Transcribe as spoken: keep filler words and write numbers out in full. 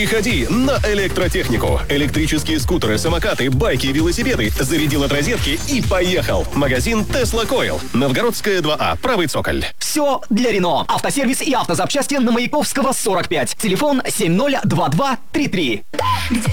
Переходи на электротехнику. Электрические скутеры, самокаты, байки, велосипеды. Зарядил от розетки и поехал. Магазин Tesla Coil. Новгородская, два А. Правый цоколь. Все для Рено. Автосервис и автозапчасти на Маяковского, сорок пять. Телефон семь ноль два два три три.